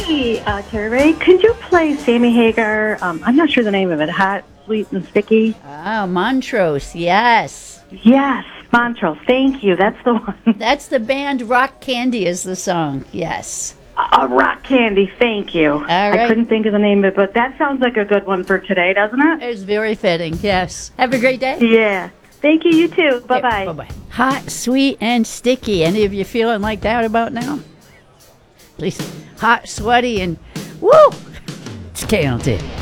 Hey, Terry Ray, could you play Sammy Hagar? I'm not sure the name of it. Hot, Sweet, and Sticky? Ah, Montrose, yes. Yes, Montrose. Thank you. That's the one. That's the band Rock Candy is the song, yes. Rock Candy. Thank you. right. I couldn't think of the name of it, but that sounds like a good one for today, doesn't it? It's very fitting, yes. Have a great day. Yeah. Thank you. You too. Bye-bye. Bye-bye. Hot, sweet, and sticky. Any of you feeling like that about now? At least hot, sweaty, and woo! It's KLT.